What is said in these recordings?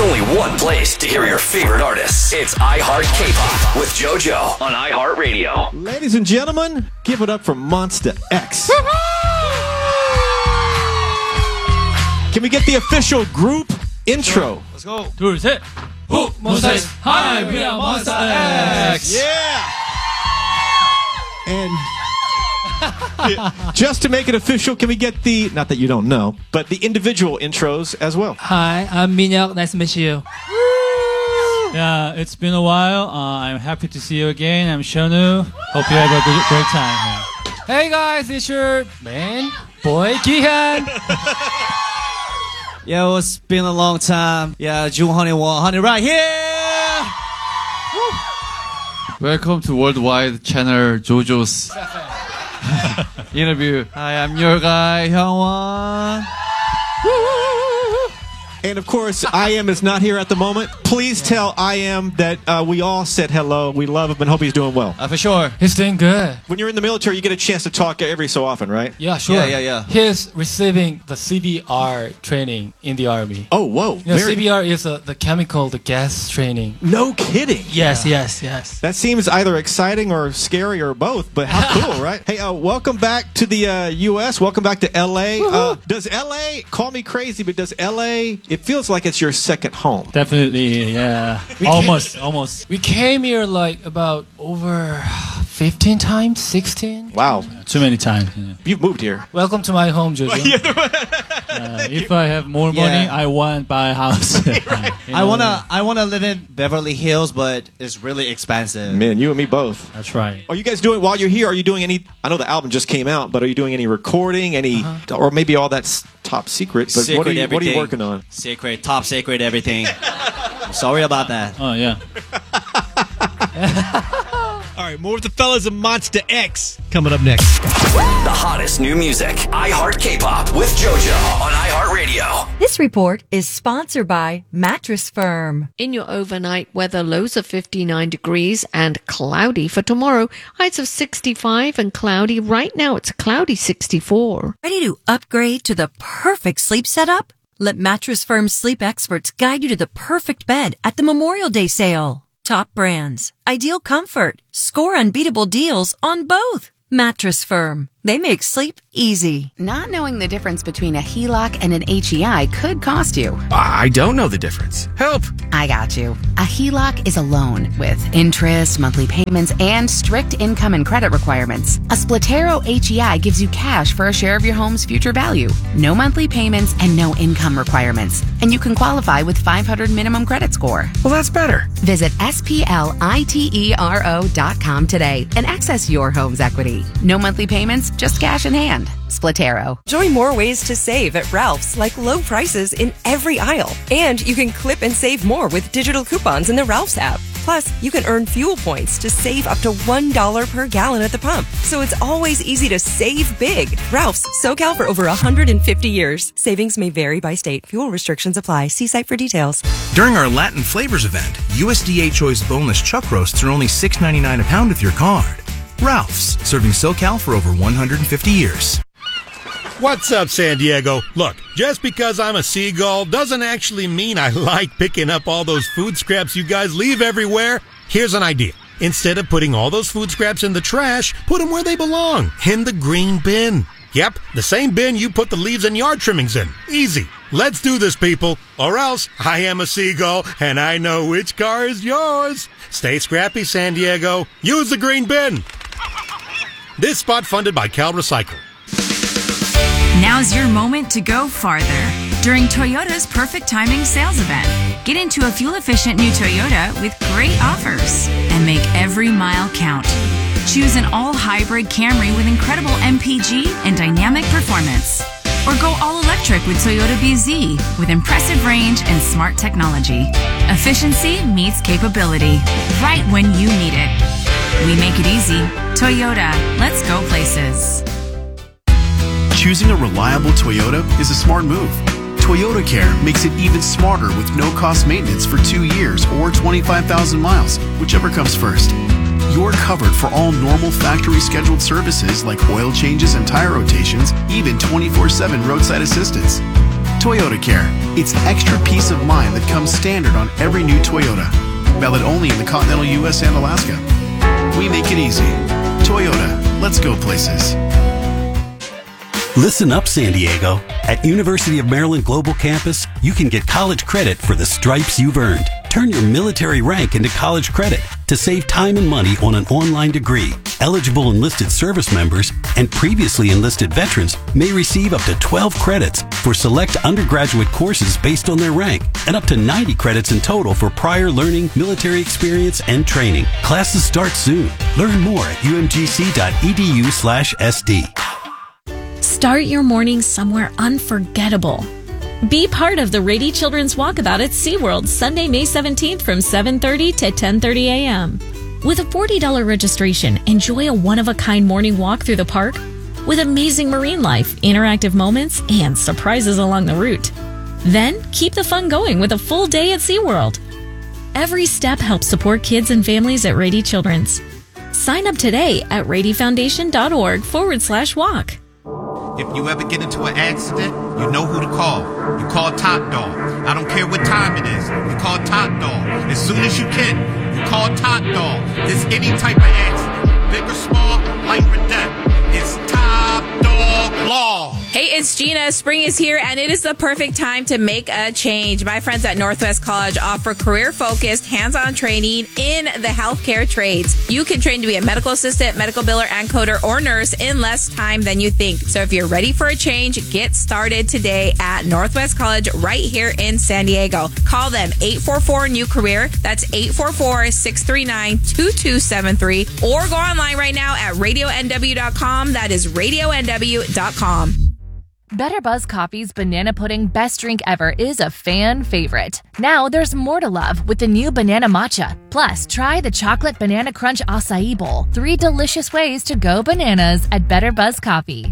only one place to hear your favorite artists. It's iHeart K-Pop with JoJo on iHeartRadio. Ladies and gentlemen, give it up for Monster X. Can we get the official group intro? Let's go. 둘, 셋. 후, Monster X. Hi, we are Monster X. Yeah. And just to make it official, can we get the, not that you don't know, but the individual intros as well? Hi, I'm Minhyuk. Nice to meet you. Yeah, it's been a while. I'm happy to see you again. I'm Shonu. Hope you have a great time. Hey guys, it's your man, boy Gihan. Yo, it's been a long time. Yeah, June Honey right here. Welcome to Worldwide Channel JoJo's interview. Hi, I'm your guy, Hyungwon. And of course, I.M is not here at the moment. Please tell I.M that we all said hello. We love him and hope he's doing well. For sure. He's doing good. When you're in the military, you get a chance to talk every so often, right? Yeah, sure. Yeah. He's receiving the CBR training in the army. Oh, whoa. You know, CBR is the chemical, the gas training. No kidding. Yes. That seems either exciting or scary or both, but how cool, right? Hey, welcome back to the U.S. Welcome back to L.A. Does L.A., call me crazy, but does L.A., it feels like it's your second home. Definitely, yeah. Almost. We came here like about over 15 times, 16. Wow. Too many times. Yeah. You've moved here. Welcome to my home, Jojo. If I have more money, I want to buy a house. I wanna live in Beverly Hills, but it's really expensive. Man, you and me both. That's right. Are you guys doing, while you're here, are you doing any, I know the album just came out, but are you doing any recording, or maybe all that's top secret, but what are you working on? Secret, top secret, everything. Sorry about that. Oh, yeah. All right, more of the fellas of Monster X coming up next. The hottest new music. iHeart K-Pop with JoJo on iHeartRadio. This report is sponsored by Mattress Firm. In your overnight weather, lows of 59 degrees and cloudy for tomorrow. Highs of 65 and cloudy. Right now it's cloudy 64. Ready to upgrade to the perfect sleep setup? Let Mattress Firm sleep experts guide you to the perfect bed at the Memorial Day sale. Top brands, ideal comfort, score unbeatable deals on both. Mattress Firm. They make sleep easy. Not knowing the difference between a HELOC and an HEI could cost you. I don't know the difference. Help! I got you. A HELOC is a loan with interest, monthly payments, and strict income and credit requirements. A Splatero HEI gives you cash for a share of your home's future value. No monthly payments and no income requirements. And you can qualify with 500 minimum credit score. Well, that's better. Visit SPLITERO.com today and access your home's equity. No monthly payments, just cash in hand. Splatero. Enjoy more ways to save at Ralph's, like low prices in every aisle. And you can clip and save more with digital coupons in the Ralph's app. Plus, you can earn fuel points to save up to $1 per gallon at the pump. So it's always easy to save big. Ralph's, SoCal for over 150 years. Savings may vary by state. Fuel restrictions apply. See site for details. During our Latin Flavors event, USDA Choice boneless chuck roasts are only $6.99 a pound with your card. Ralph's, serving SoCal for over 150 years. What's up, San Diego? Look, just because I'm a seagull doesn't actually mean I like picking up all those food scraps you guys leave everywhere. Here's an idea. Instead of putting all those food scraps in the trash, put them where they belong, in the green bin. Yep, the same bin you put the leaves and yard trimmings in. Easy. Let's do this, people. Or else, I am a seagull, and I know which car is yours. Stay scrappy, San Diego. Use the green bin. This spot funded by Cal Recycle. Now's your moment to go farther during Toyota's Perfect Timing Sales Event. Get into a fuel-efficient new Toyota with great offers and make every mile count. Choose an all-hybrid Camry with incredible MPG and dynamic performance. Or go all-electric with Toyota BZ with impressive range and smart technology. Efficiency meets capability right when you need it. We make it easy. Toyota, let's go places. Choosing a reliable Toyota is a smart move. Toyota Care makes it even smarter with no-cost maintenance for 2 years or 25,000 miles, whichever comes first. You're covered for all normal factory scheduled services like oil changes and tire rotations, even 24/7 roadside assistance. Toyota Care. It's extra peace of mind that comes standard on every new Toyota. Valid only in the continental U.S. and Alaska. We make it easy. Toyota, let's go places. Listen up, San Diego. At University of Maryland Global Campus, you can get college credit for the stripes you've earned. Turn your military rank into college credit to save time and money on an online degree. Eligible enlisted service members and previously enlisted veterans may receive up to 12 credits for select undergraduate courses based on their rank, and up to 90 credits in total for prior learning, military experience, and training. Classes start soon. Learn more at umgc.edu/SD. Start your morning somewhere unforgettable. Be part of the Rady Children's Walkabout at SeaWorld Sunday, May 17th from 7:30 to 10:30 a.m. With a $40 registration, enjoy a one-of-a-kind morning walk through the park with amazing marine life, interactive moments, and surprises along the route. Then, keep the fun going with a full day at SeaWorld. Every step helps support kids and families at Rady Children's. Sign up today at radyfoundation.org/walk. If you ever get into an accident, you know who to call. You call Top Dog. I don't care what time it is. You call Top Dog. As soon as you can, you call Top Dog. There's any type of accident, big or small, life or death. It's Top Dog Law. Hey, it's Gina. Spring is here, and it is the perfect time to make a change. My friends at Northwest College offer career-focused, hands-on training in the healthcare trades. You can train to be a medical assistant, medical biller, encoder, or nurse in less time than you think. So if you're ready for a change, get started today at Northwest College right here in San Diego. Call them 844-NEW-CAREER. That's 844-639-2273. Or go online right now at radionw.com. That is radionw.com. Better Buzz Coffee's Banana Pudding Best Drink Ever is a fan favorite. Now there's more to love with the new Banana Matcha. Plus, try the Chocolate Banana Crunch Acai Bowl. 3 delicious ways to go bananas at Better Buzz Coffee.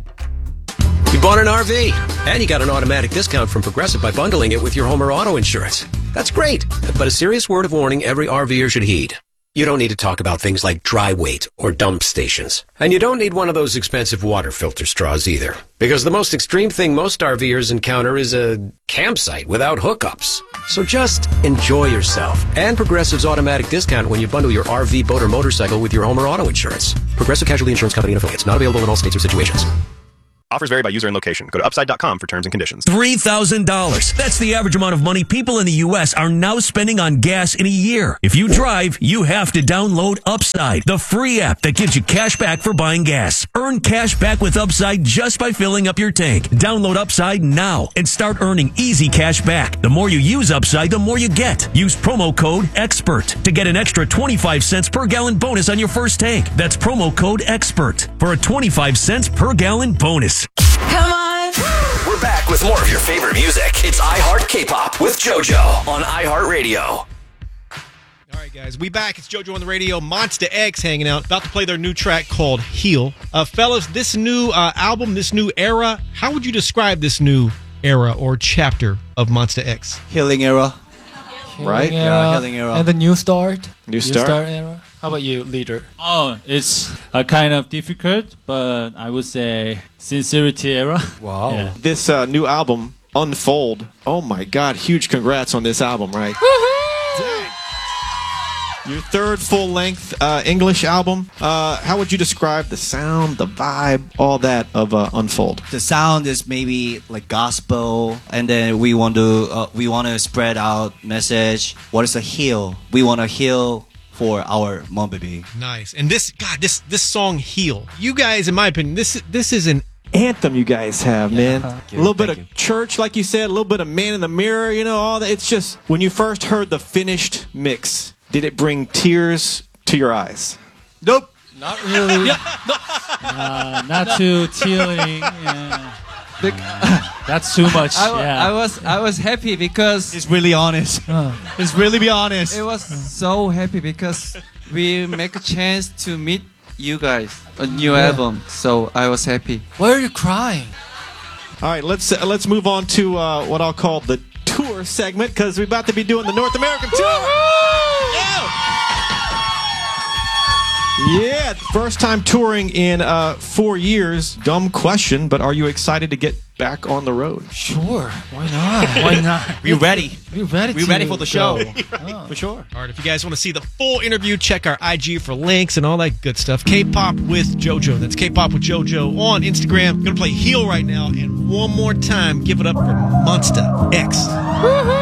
You bought an RV, and you got an automatic discount from Progressive by bundling it with your home or auto insurance. That's great, but a serious word of warning every RVer should heed. You don't need to talk about things like dry weight or dump stations. And you don't need one of those expensive water filter straws either. Because the most extreme thing most RVers encounter is a campsite without hookups. So just enjoy yourself. And Progressive's automatic discount when you bundle your RV, boat, or motorcycle with your home or auto insurance. Progressive Casualty Insurance Company and affiliates. Not available in all states or situations. Offers vary by user and location. Go to upside.com for terms and conditions. $3,000. That's the average amount of money people in the U.S. are now spending on gas in a year. If you drive, you have to download Upside, the free app that gives you cash back for buying gas. Earn cash back with Upside just by filling up your tank. Download Upside now and start earning easy cash back. The more you use Upside, the more you get. Use promo code EXPERT to get an extra 25 cents per gallon bonus on your first tank. That's promo code EXPERT for a 25 cents per gallon bonus. Come on. We're back with more of your favorite music. It's iHeart K-Pop with JoJo on iHeartRadio. All right, guys, we back. It's JoJo on the radio. Monsta X hanging out. About to play their new track called Heal. Fellas, this new album, this new era, how would you describe this new era or chapter of Monsta X? Healing era. Right? Healing era. And the new start. New start era. How about you, leader? Oh, it's a kind of difficult, but I would say sincerity era. Wow. Yeah. This new album, Unfold. Oh my God, huge congrats on this album, right? Dang. Your third full-length English album. How would you describe the sound, the vibe, all that of Unfold? The sound is maybe like gospel, and then we want to spread out message. What is a heal? We want to heal for our mom baby. Nice. And this song Heal. You guys, in my opinion, this is an anthem you guys have, man. A little bit of church, like you said, a little bit of Man in the Mirror, you know, all that. It's just, when you first heard the finished mix, did it bring tears to your eyes? Nope. Not really. Not too tearing. Yeah. That's too much. I was happy because it's really honest. It's really be honest. It was so happy because we make a chance to meet you guys, a new album. So I was happy. Why are you crying? All right, let's move on to what I'll call the tour segment, because we're about to be doing the North American tour. Yeah, first time touring in 4 years. Dumb question, but are you excited to get back on the road. Sure. Why not? Why not? We're ready. We're ready. We're ready for the show. For sure. All right, if you guys want to see the full interview, check our IG for links and all that good stuff. K-Pop with JoJo. That's K-Pop with JoJo on Instagram. I'm going to play Heal right now. And one more time, give it up for Monsta X. Woohoo!